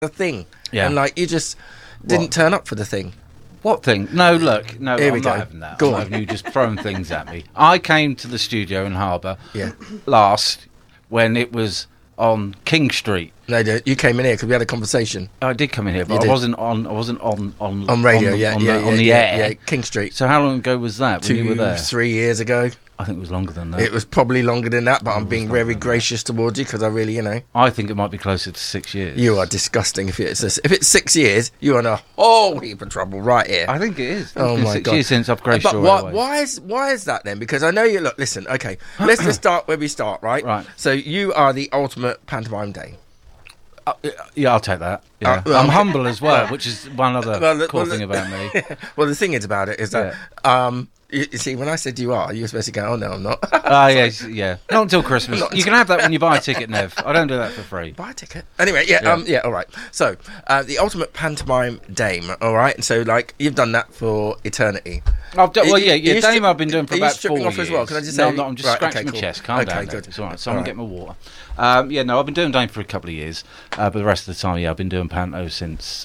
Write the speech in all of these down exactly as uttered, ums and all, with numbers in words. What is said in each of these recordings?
the thing. Yeah. And, like, you just didn't What? turn up for the thing. What thing? No, look, no, Here I'm we not go. having that. Go I'm on. having you just throwing things at me. I came to the studio in Harbour Yeah. last when it was on King Street. No, dude, you came in here because we had a conversation. I did come in here, You but I did. wasn't on. I wasn't on on On radio, on, yeah, on yeah, the, yeah, on the yeah, air. yeah, King Street. So how long ago was that when Two, you were there? three years ago. I think it was longer than that. It was probably longer than that, but I'm was being longer very than that. gracious towards you because I really, you know, I think it might be closer to six years. you are disgusting. If it's if it's six years, you're in a whole heap of trouble right here. I think it is. Oh It's been my six God. years since I've graced But your why, airways. why is why is that then? Because I know you look. Listen, okay, let's just start where we start, right? Right. So you are the ultimate pantomime dame. Uh, yeah, I'll take that. Yeah. Uh, well, I'm okay. humble as well, which is one other Well, the- cool well, thing the- about me. Well, the thing is about it is that um, you, you see, when I said you are, you were supposed to go, "Oh no, I'm not." Ah, yes, yeah. Not until Christmas. You can have that when you buy a ticket, Nev. I don't do that for free. Buy a ticket. Anyway, yeah, Yeah. um, yeah, all right. So, uh, the ultimate pantomime dame, all right. And so, like, you've done that for eternity. I've done, well, Are yeah, you- yeah. are you Dame, strip- I've been doing for are you about stripping four off years. as well? Can I just no, say- I'm not. I'm just right, scratching okay, my cool. chest. Calm Okay, down. good. Nev. It's all right. Someone All right. get my water. Um, yeah, no, I've been doing Dame for a couple of years, uh, but the rest of the time, yeah, I've been doing panto since.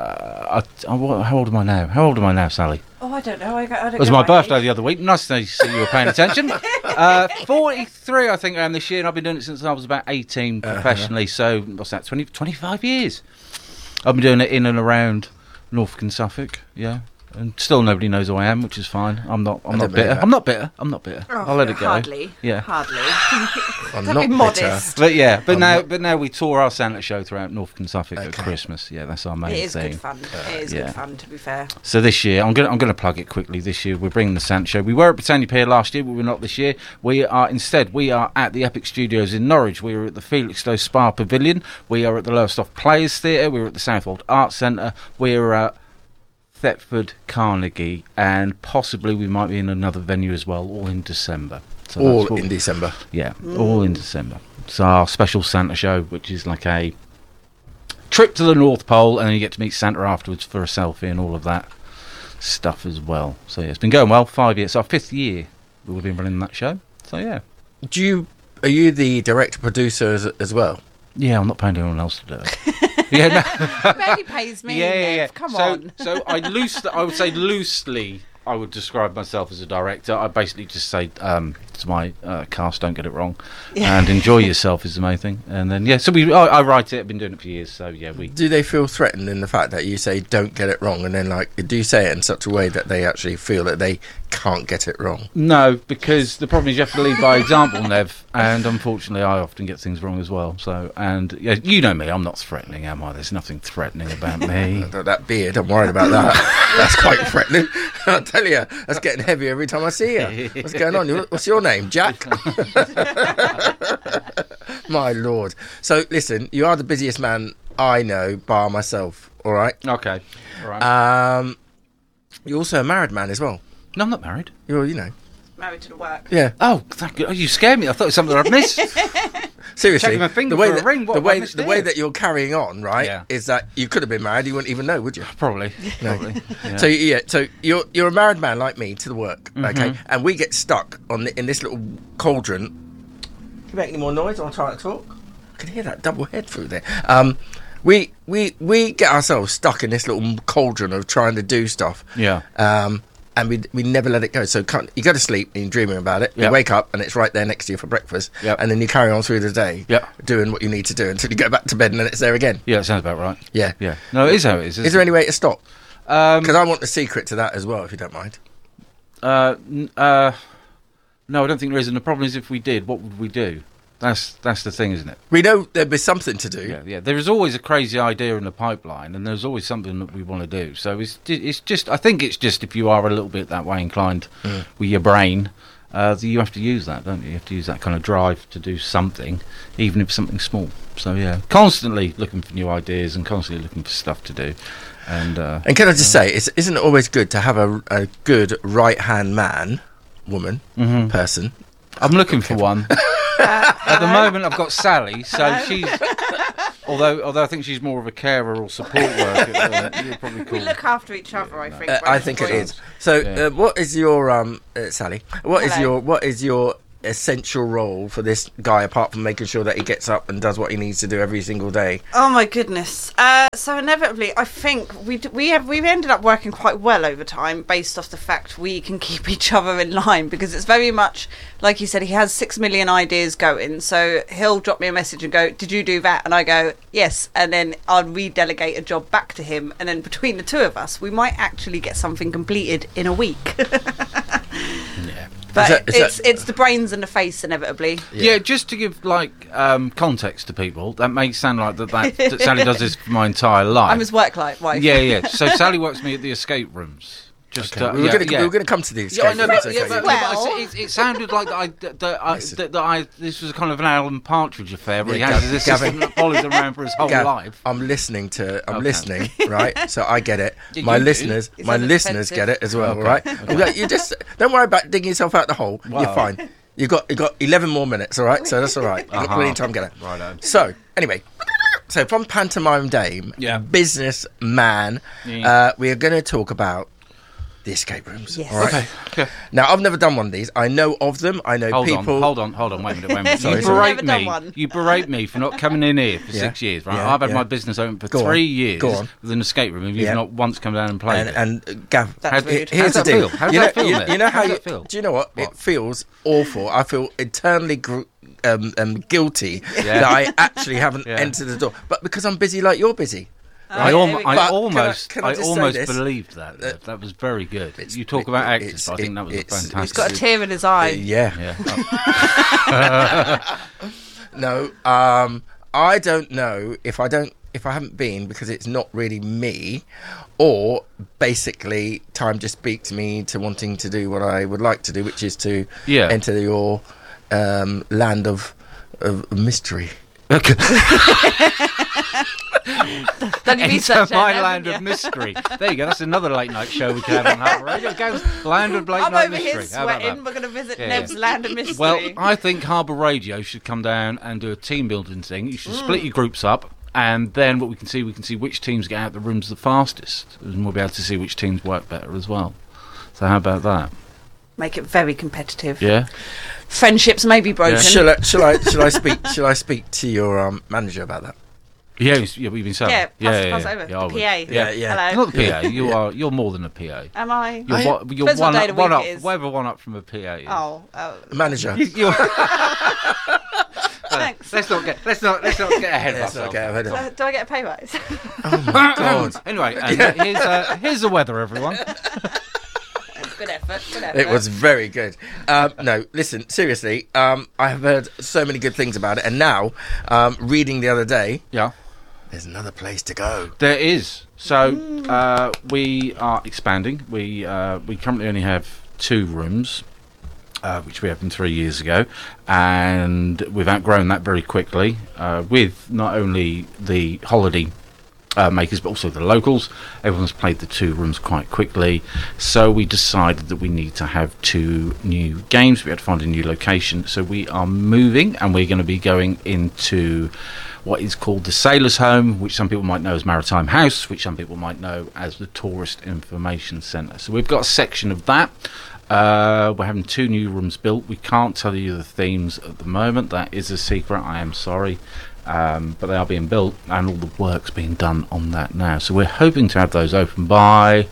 Uh, I, I, what- how old am I now? How old am I now, Sally? Oh, I don't know. I, I don't It was know my my birthday age. the other week. Nice to see you were paying attention. uh, forty-three, I think, around this year, and I've been doing it since I was about eighteen professionally. So, what's that, twenty, twenty-five years? I've been doing it in and around Norfolk and Suffolk, yeah. And still nobody knows who I am, which is fine. I'm not I'm I not don't believe bitter. that. I'm not bitter. I'm not bitter. Oh, I'll let it go. Hardly. Yeah. Hardly. I'm Don't not be bitter. modest. But yeah, but I'm now not- but now we tour our Santa show throughout Norfolk and Suffolk at Okay. Christmas. Yeah, that's our main It is thing. good fun. It is yeah. good fun, to be fair. So this year, I'm gonna I'm gonna plug it quickly. This year, we're bringing the Santa Show. We were at Britannia Pier last year, but we're not this year. We are instead we are at the Epic Studios in Norwich. We are at the Felixstowe Spa Pavilion. We are at the Lowestoft Players Theatre. We're at the Southwold Arts Centre. We're at Thetford Carnegie, and possibly we might be in another venue as well, all in December. So All that's what- in December. yeah, all in December. It's our special Santa show, which is like a trip to the North Pole, and then you get to meet Santa afterwards for a selfie and all of that stuff as well. So yeah, it's been going well. Five years, it's our fifth year we've been running that show. So yeah, Do you are you the director producer as, as well? yeah, I'm not paying anyone else to do it. yeah, no. Barely pays me. yeah, yeah, Nev, yeah. Come so, on. so I loosely, I would say loosely, I would describe myself as a director. I basically just say um, to my uh, cast, don't get it wrong, and enjoy yourself is the main thing. And then yeah, so we, I, I write it. I've been doing it for years. So yeah, we. Do they feel threatened in the fact that you say don't get it wrong, and then like do you say it in such a way that they actually feel that they can't get it wrong? No, because the problem is you have to lead by example, Nev, and unfortunately I often get things wrong as well. So, and yeah, you know me, I'm not threatening, am I? There's nothing threatening about me. That, that beard, I'm worried about that. That's quite threatening. I tell you, that's getting heavy every time I see you. What's going on? You- What's your name, Jack? My lord. So listen, you are the busiest man I know, bar myself. All right. Okay, all right. Um, you're also a married man as well. no, I'm not married. You're, you know, Married to the work. yeah. Oh, thank you. Oh, you scared me. I thought it was something I'd missed. Seriously, Checking my finger the way for a that, ring, what the have I way missed the way here? that you're carrying on, right, Yeah. is that you could have been married, you wouldn't even know, would you? Probably. Probably. Yeah. So yeah, so you're you're a married man like me to the work, Mm-hmm. okay, and we get stuck on the, in this little cauldron. Can you make any more noise? I'll try to talk. I can hear that double head through there. Um, we we we get ourselves stuck in this little cauldron of trying to do stuff. yeah. Um, and we we never let it go. So can't, you go to sleep and you're dreaming about it. You Yep. wake up and it's right there next to you for breakfast. Yep. And then you carry on through the day, Yep. doing what you need to do until you go back to bed and then it's there again. Yeah, that sounds about right. Yeah. Yeah. No, it is how it is. Is there any way to stop? Um, Because I want the secret to that as well, if you don't mind. uh, n- uh, no, I don't think there is. And the problem is, if we did, what would we do? That's that's the thing, isn't it? We know there'd be something to do. Yeah, yeah. There is always a crazy idea in the pipeline, and there's always something that we want to do. So it's ju- it's just, I think it's just if you are a little bit that way inclined Mm. with your brain, uh, you have to use that, don't you? You have to use that kind of drive to do something, even if it's something small. So yeah, constantly looking for new ideas and constantly looking for stuff to do. And uh, And can I just say, it's, isn't it always good to have a, a good right-hand man, woman, mhm. person? I'm looking for one. At the moment, I've got Sally, so she's. Although, although I think she's more of a carer or support worker. uh, you're probably We cool. look after each other, I think. Uh, I think it is. So, Yeah. uh, what is your um, uh, Sally? What is Hello. your what is your essential role for this guy, apart from making sure that he gets up and does what he needs to do every single day? Oh my goodness! Uh, so inevitably, I think we d- we have we've ended up working quite well over time, based off the fact we can keep each other in line, because it's very much like you said. He has six million ideas going, so he'll drop me a message and go, "Did you do that?" And I go, "Yes," and then I'll redelegate a job back to him, and then between the two of us, we might actually get something completed in a week. Yeah. But Is that- is it's that- it's the brains and the face inevitably. Yeah. just to give like um, context to people, that may sound like that, that, that Sally does this for my entire life. I'm his work life wife. Yeah, yeah. So Sally works with me at the escape rooms. Just Okay. uh, we, were yeah, gonna, yeah. we were going to come to these. Yeah, I know, but, yeah, okay, but, yeah. Well- but it, it sounded like that I, that, that I, Listen. that, that I, this was kind of an Alan Partridge affair where Yeah, he has Gav- this Gavin- system that follows him around for his whole Gav, life. I'm listening to. I'm Okay. listening, right? So I get it. Yeah, my you do. listeners, It's my an listeners offensive. get it as well, Okay. right? Okay, You just don't worry about digging yourself out the hole. You're Wow. fine. You got you got eleven more minutes, all right? So that's all right. You got Uh-huh. plenty of time to get it. Righto. So anyway, so from pantomime dame, Yeah. businessman, Yeah. uh, we are going to talk about the escape rooms. Yes. All right. Okay. Okay. Now I've never done one of these. I know of them. I know Hold people. on, hold on, hold on. Wait a minute, wait a minute. Sorry, you sorry. berate Never done me. one. You berate me for not coming in here for Yeah. six years, right? Yeah, I've had yeah. my business open for Go on, three years go on. with an escape room, and you've Yeah. not once come down and played And, it. and uh, Gav, That's How- rude. here's How's the that deal. feel? How does you that know, feel, you, Nick? you know How how does you that feel? do you know what? What? It feels awful. I feel eternally gr- um, um, guilty Yeah. that I actually haven't Yeah. entered the door. But because I'm busy, like you're busy. I, Oh, alm- here we I go. But can I- almost, can I I, just say almost this? believed that. Uh, that was very good. it's- You talk it- about it- actors, it's- but I think that was a it's- it's fantastic. He's got a tear in his eye. Yeah. Yeah. No. Um. I don't know if I don't if I haven't been because it's not really me, or basically time just speaks me to wanting to do what I would like to do, which is to Yeah. enter your um, land of of mystery. Okay. Done your Enter research, my then, land haven't of you? mystery. There you go. That's another late night show we could have on Harper Radio. Goes land of late I'm night over here mystery. How about sweating. that? We're going to visit Yeah, Neb's yeah. land of mystery. Well, I think Harbour Radio should come down and do a team building thing. You should Mm. split your groups up, and then what we can see, we can see which teams get out the rooms the fastest, and we'll be able to see which teams work better as well. So how about that? Make it very competitive. Yeah. Friendships may be broken. Yeah. Shall I, shall I shall I speak shall I speak to your um, manager about that? Yeah, it's- yeah, we've been saying. Yeah, pass, yeah, pass yeah, over. yeah, I the would. P A. Yeah, yeah. Hello. You're not the P A. You Yeah. are. You're more than a P A. Am I? You're, I- one, you're Depends what one day up, of the one week up, it is. whatever one up from a P A is. Oh, oh. Manager. You're- Thanks. let's not get let's not let's not get ahead of Let's not ourselves. get ahead of Uh, do I get a pay rise? Oh my God. Anyway, and here's uh, here's the weather, everyone. Good effort. Good effort. It was very good. Um, no, listen, seriously, um, I have heard so many good things about it, and now, um, reading the other day, Yeah. there's another place to go. There is. So uh, we are expanding. We uh, we currently only have two rooms, uh, which we opened three years ago, and we've outgrown that very quickly. Uh, with not only the holiday uh, makers, but also the locals. Everyone's played the two rooms quite quickly, so we decided that we need to have two new games. We had to find a new location, so we are moving, and we're going to be going into what is called the Sailor's Home, which some people might know as Maritime House, which some people might know as the Tourist Information Centre. So we've got a section of that. Uh, we're having two new rooms built. We can't tell you the themes at the moment. That is a secret. I am sorry. Um, but they are being built, and all the work's being done on that now. So we're hoping to have those open by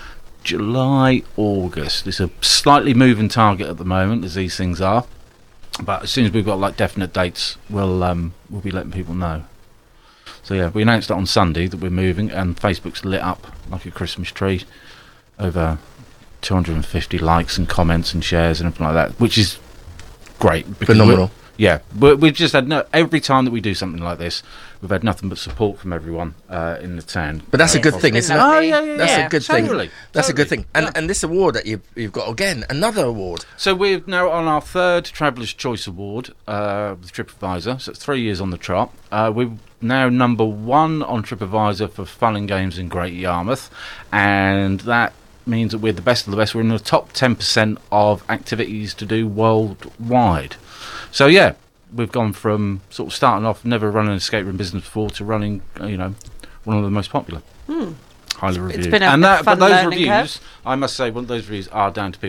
July, August. It's a slightly moving target at the moment, as these things are. But as soon as we've got like definite dates, we'll um, we'll be letting people know. So yeah, we announced it on Sunday that we're moving, and Facebook's lit up like a Christmas tree. Over two hundred fifty likes and comments and shares and everything like that, which is great. because Phenomenal. we're- Yeah, we we've just had no. Every time that we do something like this, we've had nothing but support from everyone uh, in the town. But that's a Yes, good it's thing, been isn't it? lovely. Oh, yeah, yeah, That's yeah. a good Totally, thing. That's a good totally, thing. And yeah. and this award that you've you've got again, another award. So we're now on our third Traveller's Choice Award uh, with TripAdvisor. So it's three years on the trot. Uh, we're now number one on TripAdvisor for fun and games in Great Yarmouth, and that means that we're the best of the best. We're in the top ten percent of activities to do worldwide. So yeah, we've gone from sort of starting off never running an escape room business before to running, uh, you know, one of the most popular. Highly reviewed. been a- and a that, fun but those learning reviews, curve. I must say, one of those reviews are down to people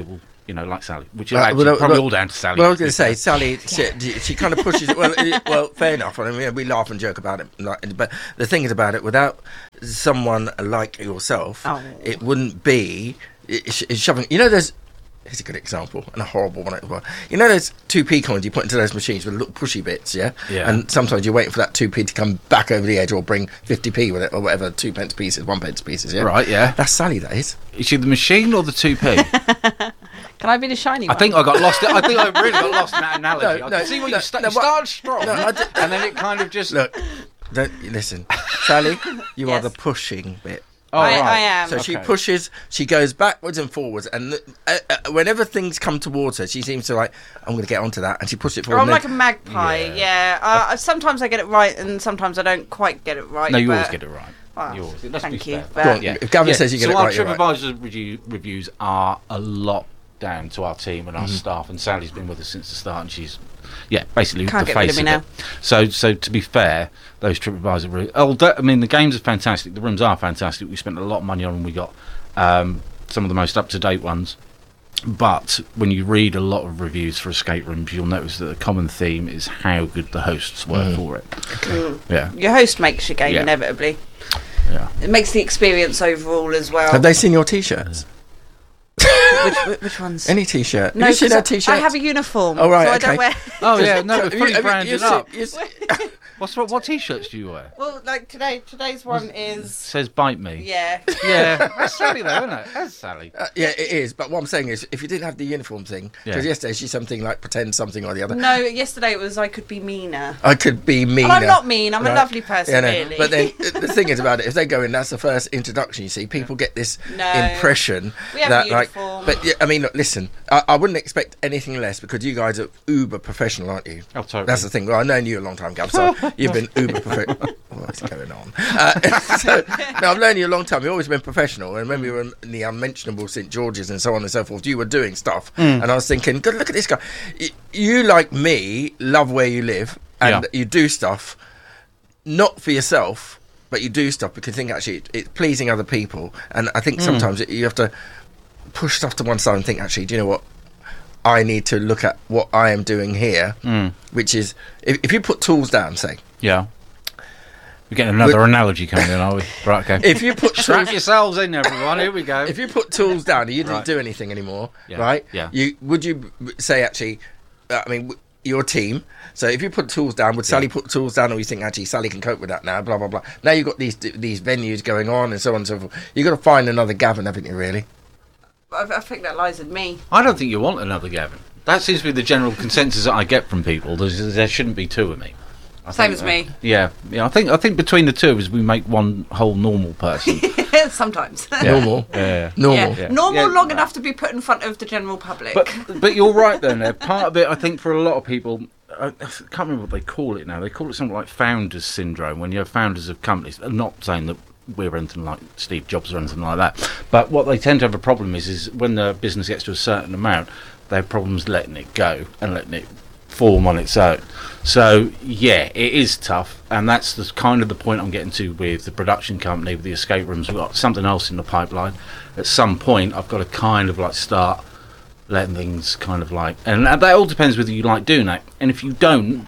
You know, like Sally, which Well, are actually well, probably well, all down to Sally. Well, I was going to say, Sally, she, she kind of pushes it. Well, it, well, fair enough. I mean, we laugh and joke about it. Like, but the thing is about it, without someone like yourself, Oh. it wouldn't be it's, it's shoving. You know, there's. Here's a good example, and a horrible one as well. You know those two p coins you put into those machines with little pushy bits, yeah? Yeah. And sometimes you're waiting for that two p to come back over the edge or bring fifty p with it, or whatever, two pence pieces, one pence pieces, yeah? Right, yeah. That's Sally, that is. Is she the machine or the two p? Can I be the shiny I one? think I got lost. I think I really got lost in that analogy. No, I no, can see where no, you, sta- no, you what- started strong, No, I d- and then it kind of just. Look, don't listen. Sally, you are Yes. the pushing bit. Oh, I, right. I am. So she Okay. pushes, she goes backwards and forwards, and uh, uh, whenever things come towards her, she seems to like, I'm going to get onto that, and she pushes it Or forward. I'm and like a then- magpie, Yeah. yeah. Uh, sometimes I get it right, and sometimes I don't quite get it right. No, you but- always get it right. Well, You always, let's thank be you, fair. but- Go on, if Gavin says you get so it our right, you're right. TripAdvisor review, reviews are a lot down to our team and our Mm-hmm. staff, and Sally's been with us since the start, and she's, yeah, basically Can't the get rid face of me of it. So, so to be fair, those TripAdvisor, re- oh, that- I mean, the games are fantastic, the rooms are fantastic. We spent a lot of money on them. We got um, some of the most up-to-date ones. But when you read a lot of reviews for escape rooms, you'll notice that the common theme is how good the hosts were Mm. for it. Mm. Yeah, Your host makes your game Yeah. inevitably. yeah. It makes the experience overall as well. Have they seen your t-shirts? which, which, which ones? Any t-shirt? No, you should 'cause have t-shirts. I have a uniform. Oh, right, so I okay. don't wear. Oh yeah, no, we're So, fully you- I mean, branded you see- up. you see- What's what? What t-shirts do you wear? Well, like today, today's one is Says "bite me." yeah. Yeah, that's Sally though, isn't it? That's Sally. Uh, yeah, it is. But what I'm saying is, if you didn't have the uniform thing, because Yeah. yesterday she's something like pretend something or the other. No, yesterday it was I could be meaner. I could be meaner. And I'm not mean. I'm a right? lovely person, Yeah, no. really. But then uh, the thing is about it, if they go in, that's the first introduction. You see, people get this No. impression We have that, a like, uniform. but yeah, I mean, look, listen, I, I wouldn't expect anything less because you guys are uber professional, aren't you? Oh, totally. That's the thing. Well, I've known you a long time, Gav, so you've been uber professional. What's going on? Uh, so, no, I've known you a long time. You've always been professional. And when we were in the unmentionable Saint George's and so on and so forth, you were doing stuff. Mm. And I was thinking, good, look at this guy. Y- You, like me, love where you live and Yeah. you do stuff not for yourself, but you do stuff because you think actually it, it's pleasing other people. And I think Mm. sometimes it, you have to push stuff to one side and think, actually, do you know what? I need to look at what I am doing here, Mm. which is if, if you put tools down, say, Yeah. We're getting another analogy coming in, are we? Right, okay. if you put Strap tools, yourselves in, everyone. Here we go. if you put tools down and you didn't Right. do anything anymore, Yeah, right? yeah. You would you b- say actually? Uh, I mean, w- your team. So if you put tools down, would Sally Yeah. put tools down, or you think actually Sally can cope with that now? Blah blah blah. Now you've got these these venues going on and so on and so forth. You've got to find another Gavin, haven't you? Really? I, I think that lies in me. I don't think you want another Gavin. That seems to be the general consensus that I get from people. There's, there shouldn't be two of me. I Same think as that- me. Yeah, yeah. I think I think between the two of us, we make one whole normal person. Sometimes. Yeah. Normal. Yeah. Normal. Yeah. Yeah. Normal Yeah. long enough to be put in front of the general public. But but you're right then. There. Part of it, I think, for a lot of people, I, I can't remember what they call it now. They call it something like founders syndrome. When you have founders of companies, I'm not saying that we're anything like Steve Jobs or anything like that, but what they tend to have a problem is, is when the business gets to a certain amount, they have problems letting it go and letting it form on its own. So yeah, it is tough, and that's the kind of the point I'm getting to with the production company, with the escape rooms. We've got something else in the pipeline. At some point, I've got to kind of like start letting things kind of like, and that all depends whether you like doing that. And if you don't,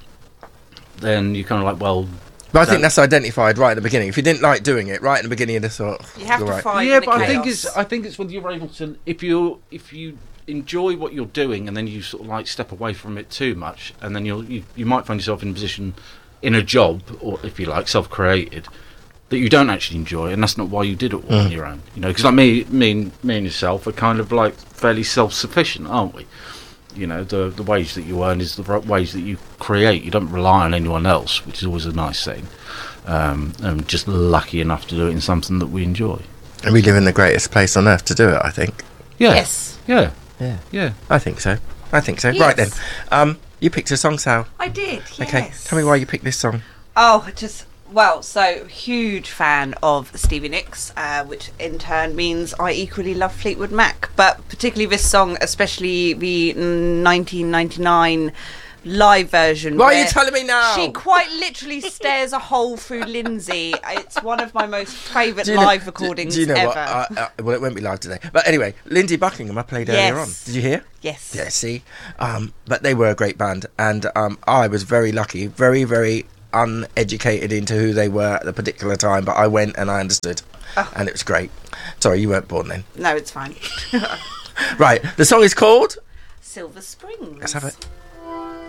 then you're kind of like, well, But I think Don't- that's identified right at the beginning. If you didn't like doing it right at the beginning, of the sort, you have you're to right. find yeah, the but I think chaos. it's I think it's when you're able to, if you if you enjoy what you're doing and then you sort of like step away from it too much, and then you'll you, you might find yourself in a position in a job, or if you like self-created, that you don't actually enjoy, and that's not why you did it all on Mm. your own. You know, because like me, me, and, me and yourself are kind of like fairly self-sufficient, aren't we? You know, the the wage that you earn is the ro- wage that you create. You don't rely on anyone else, which is always a nice thing. Um, and just lucky enough to do it in something that we enjoy. And we live in the greatest place on earth to do it, I think. Yeah. Yes. Yeah. Yeah. Yeah. I think so. I think so. Yes. Right then. Um, you picked a song, Sal. I did, yes. Okay. Tell me why you picked this song. Oh, just well, so huge fan of Stevie Nicks, uh, which in turn means I equally love Fleetwood Mac, but particularly this song, especially the nineteen ninety-nine live version. Why are you where telling me now? She quite literally stares a hole through Lindsay. It's one of my most favourite Do you know- live do- recordings Do you know ever. what? Uh, uh, well, it won't be live today. But anyway, Lindsay Buckingham, I played earlier on. Yes. Did you hear? yes. Yeah, see? Um, but they were a great band. And um, I was very lucky, very, very uneducated into who they were at the particular time. But I went and I understood. Oh. And it was great. Sorry, you weren't born then. No, it's fine. Right, the song is called... Silver Springs. Let's have it.